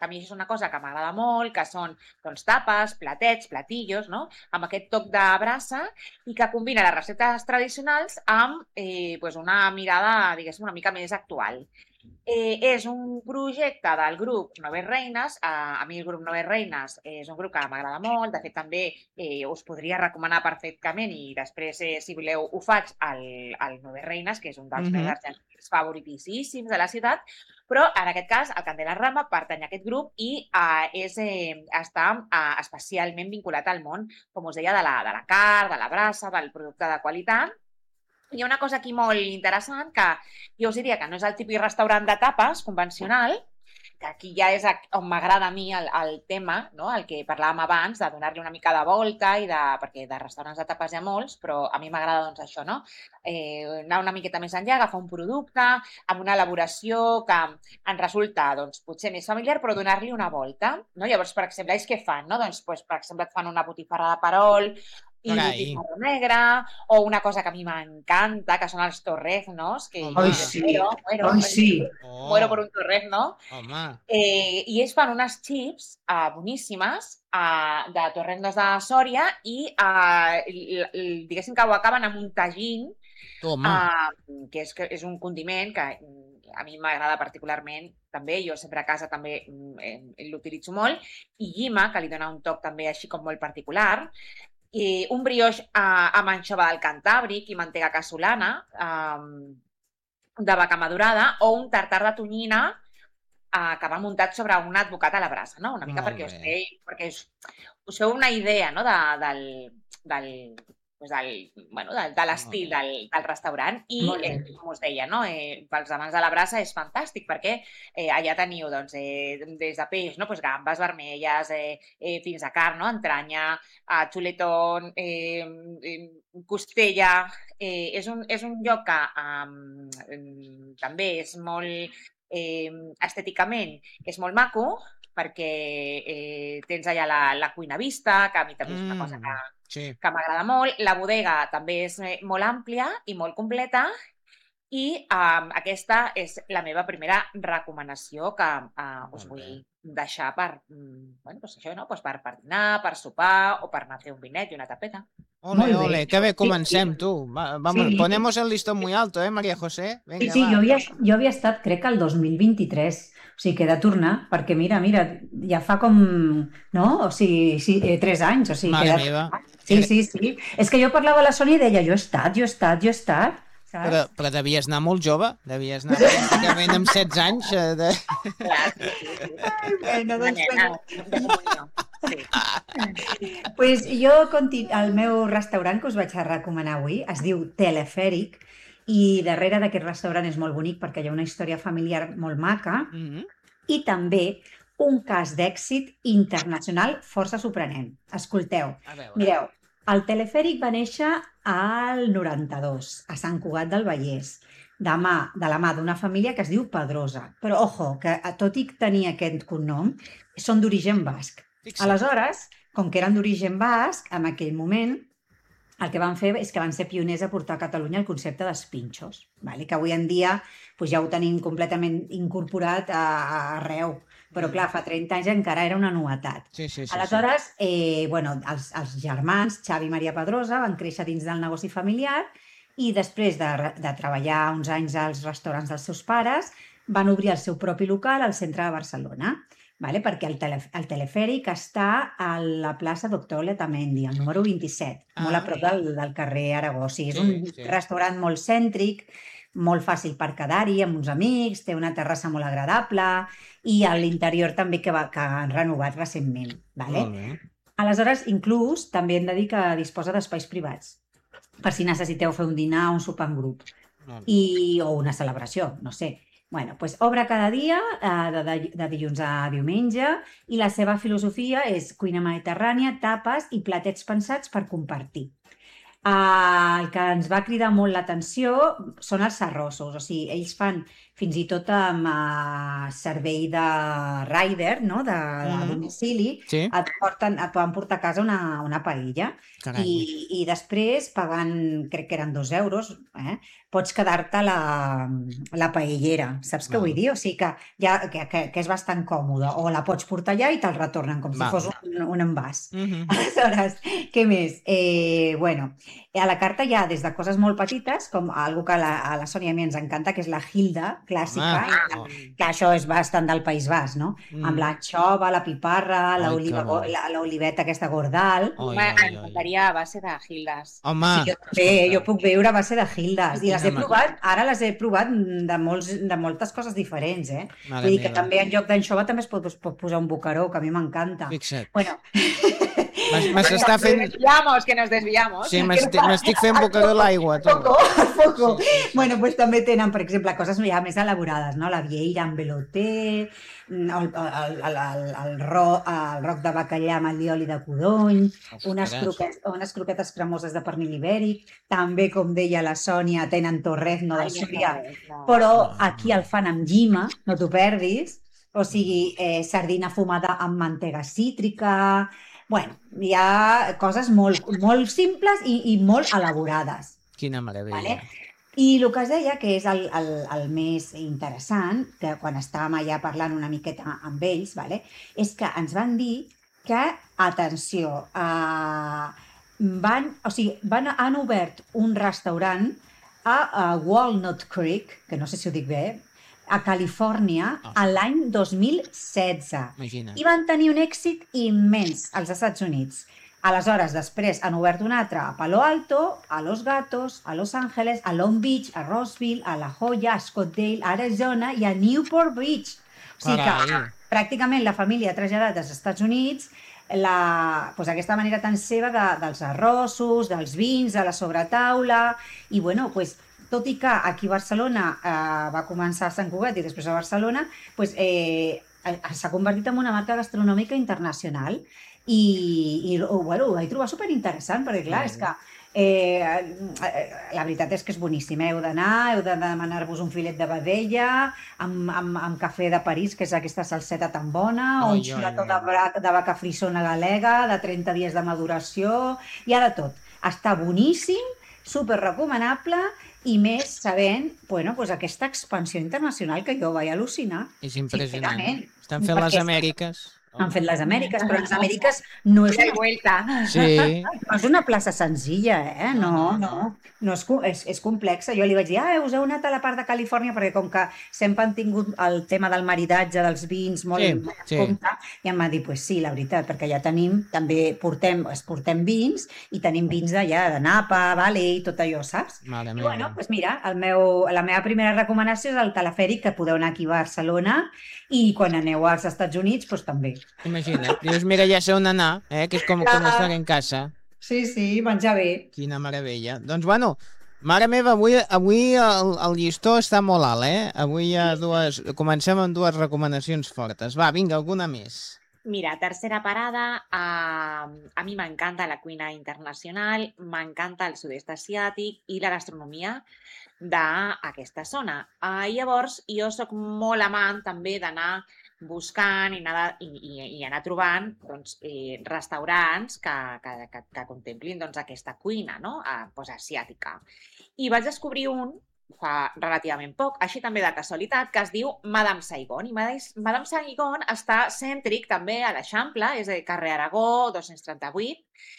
que a mi és una cosa que m'agrada molt, que són doncs, tapes, platets, platillos, no? Amb aquest toc de brasa i que combina les receptes tradicionals amb doncs una mirada, diguéssim, una mica més actual. És un projecte del grup Noves Reines. A mi el grup Noves Reines és un grup que m'agrada molt. De fet, també us podria recomanar perfectament i després, si voleu, ho faig al Noves Reines, que és un dels meus argentins favoritíssims de la ciutat, però en aquest cas el Candela Rama pertany a aquest grup i està especialment vinculat al món, com us deia, de la carn, de la brasa, del producte de qualitat. Hi ha una cosa aquí molt interessant que jo us diria que no és el típic restaurant de tapes convencional, que aquí ja és on m'agrada a mi el tema, no? El que parlàvem abans, de donar-li una mica de volta, perquè de restaurants de tapes hi ha molts, però a mi m'agrada doncs, això, no? Anar una miqueta més enllà, agafar un producte amb una elaboració que ens resulta doncs, potser més familiar, però donar-li una volta. No? Llavors, per exemple, ells què fan? No? Doncs, per exemple, et fan una botifarra de perol, i botifarra negra, o una cosa que a mi m'encanta, que són els torreznos, que Ai, sí. muero por un torrezno. Home. I ells fan unes chips boníssimes de torreznos de Sòria i diguéssim que ho acaben amb un tajín, que és un condiment que a mi m'agrada particularment també, jo sempre a casa també l'utilitzo molt, i llima, que li dona un toc també així com molt particular, i un brioix amb anxova del Cantàbric i mantega casolana de vaca madurada, o un tartar de tonyina que va muntat sobre un advocat a la brasa, no? Una mica perquè us feu una idea, no? De l'estil del restaurant. I, com us deia, no? Pels amants de la brasa és fantàstic, perquè allà teniu doncs, des de peix, no? Pues gambes vermelles, fins a carn, no? Entranya, xuletón, costella. És un lloc que també és molt... estèticament és molt maco, perquè tens allà la cuina vista, que a mi també és una cosa que m'agrada molt. La bodega també és molt àmplia i molt completa, i aquesta és la meva primera recomanació que us vull deixar per dinar, per sopar o per anar a fer un vinet i una tapeta. Ole, ole, que bé comencem, tu. Vamos, ponemos el listón muy alto, María José? Venga, sí, jo havia estat, crec que el 2023, o sigui que he de tornar, perquè mira, ja fa com, no? O sigui, 3 anys, o sigui... Mare meva. Sí. És que jo parlava a la Sònia i deia, jo he estat. Però devies anar molt jove, devies anar pràcticament amb 16 anys. Pues jo, el meu restaurant que us vaig a recomanar avui es diu Telefèric, i darrere d'aquest restaurant és molt bonic perquè hi ha una història familiar molt maca i també un cas d'èxit internacional força sorprenent. Escolteu, mireu, el Telefèric va néixer al 92, a Sant Cugat del Vallès, de la mà d'una família que es diu Pedrosa. Però, ojo, que tot i tenir aquest cognom, són d'origen basc. Aleshores, com que eren d'origen basc, en aquell moment, el que van fer és que van ser pioners a portar a Catalunya el concepte d'espinxos, que avui en dia ja ho tenim completament incorporat arreu. Però, clar, fa 30 anys encara era una novetat. Aleshores, els germans, Xavi i Maria Pedrosa, van créixer dins del negoci familiar i després de treballar uns anys als restaurants dels seus pares, van obrir el seu propi local al centre de Barcelona, perquè el Telefèric està a la plaça Doctor Letamendi, al número 27, molt a prop del carrer Aragó. És un restaurant molt cèntric, molt fàcil per quedar-hi amb uns amics, té una terrassa molt agradable i a l'interior també que han renovat recentment. Aleshores, inclús, també hem de dir que disposa d'espais privats, per si necessiteu fer un dinar o un sopar en grup, o una celebració, no sé. Doncs obre cada dia, de dilluns a diumenge, i la seva filosofia és cuina mediterrània, tapes i platets pensats per compartir. El que ens va cridar molt l'atenció són els arrossos, o sigui, ells fan fins i tot amb servei de rider, no? de domicili, Sí. et poden portar a casa una paella. Carai. I després, pagant, crec que eren 2 euros, pots quedar-te la paellera. Saps què vull dir? O sigui que és bastant còmode. O la pots portar allà i te'l retornen, com si fos un envàs. Aleshores, què més? Bueno, a la carta hi ha des de coses molt petites, com algo que a la Sònia i a mi ens encanta, que és la Hilda, clàssica, que això és bastant del País Basc, no? Amb l'anxova, la piparra, l'oliveta aquesta gordal. M'encantaria a base de Hildes. Home, sí, jo puc veure a base de Hildes. I les he provat, ara les he provat de moltes coses diferents, Vull dir que també en lloc d'anxova també es pot posar un bocaró, que a mi m'encanta. Fixa't. Bueno... M'està fent... Que nos desviamos. Sí, m'estic fent bocaró l'aigua. Poco. Bueno, doncs també tenen, per exemple, coses ja més elaborades, no? La vieira amb velouté, el roc de bacallà amb allioli de codony, unes croquetes cremoses de pernil ibèric, també, com deia la Sònia, tenen torrezno de Súria, però aquí el fan amb llima, no t'ho perdis, o sigui, sardina fumada amb mantega cítrica... Bueno, hi ha coses molt simples i molt elaborades. Quina meravella. I el que es deia, que és el més interessant, que quan estàvem allà parlant una miqueta amb ells, és que ens van dir que, atenció, han obert un restaurant a Walnut Creek, que no sé si ho dic bé, a Califòrnia, l'any 2016. Imagina't. I van tenir un èxit immens als Estats Units. Aleshores, després han obert un altre a Palo Alto, a Los Gatos, a Los Angeles, a Long Beach, a Roseville, a La Jolla, a Scottsdale, a Arizona i a Newport Beach. O sigui que pràcticament la família ha traslladat als Estats Units aquesta manera tan seva dels arrossos, dels vins, de la sobretaula, i bueno, tot i que aquí a Barcelona va començar a Sant Cugat i després a Barcelona, s'ha convertit en una marca gastronòmica internacional i ho vaig trobar superinteressant, perquè clar, és que la veritat és que és boníssim, heu d'anar, heu de demanar-vos un filet de vedella amb cafè de París, que és aquesta salseta tan bona, o un xuletó de vaca frisona galega de 30 dies de maduració, hi ha de tot. Està boníssim, super recomanable, i més sabent aquesta expansió internacional que jo vaig al·lucinar. És impressionant. Estan fent les Amèriques. Han fet les Amèriques, però les Amèriques no és una plaça senzilla, No, és complexa. Jo li vaig dir, us heu anat a la part de Califòrnia, perquè com que sempre han tingut el tema del maridatge dels vins molt en compte, i em va dir, sí, la veritat, perquè ja tenim, també portem vins, i tenim vins d'allà, de Napa, Valley, tot allò, saps? I bueno, doncs mira, la meva primera recomanació és el telefèric, que podeu anar aquí a Barcelona, i quan aneu als Estats Units, doncs també. Imagina't, dius, mira, ja sé on anar, que és com estar en casa. Sí, menjar bé. Quina meravella. Doncs bueno, mare meva, avui el llistó està molt alt, Avui comencem amb 2 recomanacions fortes. Va, vinga, alguna més. Mira, tercera parada, a mi m'encanta la cuina internacional, m'encanta el sud-est asiàtic i la gastronomia d'aquesta zona. Llavors, jo sóc molt amant també d'anar buscant i anar trobant restaurants que contemplin aquesta cuina asiàtica. I vaig descobrir un fa relativament poc, així també de casualitat, que es diu Madame Saigon. I Madame Saigon està cèntric també a l'Eixample, és a dir, carrer Aragó, 238,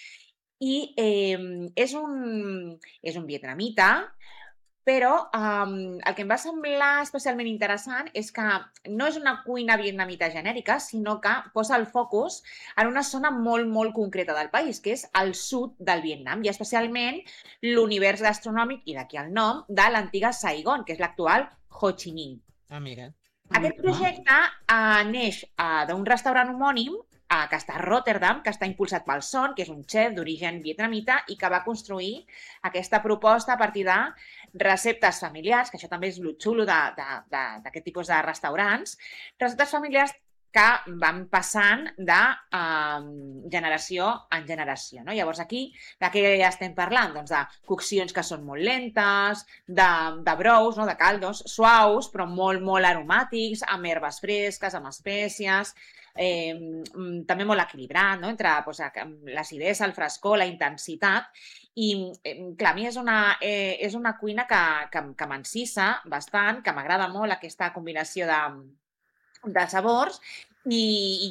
i és un vietnamita, però el que em va semblar especialment interessant és que no és una cuina vietnamita genèrica, sinó que posa el focus en una zona molt, molt concreta del país, que és el sud del Vietnam, i especialment l'univers gastronòmic, i d'aquí el nom, de l'antiga Saigon, que és l'actual Ho Chi Minh. Mira. Aquest projecte neix d'un restaurant homònim que està a Rotterdam, que està impulsat pel Son, que és un xef d'origen vietnamita i que va construir aquesta proposta a partir de receptes familiars, que això també és el xulo d'aquest tipus de restaurants, receptes familiars que van passant de generació en generació. No? Llavors aquí, de què estem parlant? Doncs de coccions que són molt lentes, de brous, no? De caldos suaus, però molt, molt aromàtics, amb herbes fresques, amb espècies, també molt equilibrat, no? Entre doncs, l'acidesa, el frescor, la intensitat. I, clar, a mi és una cuina que m'encisa bastant, que m'agrada molt aquesta combinació de sabors i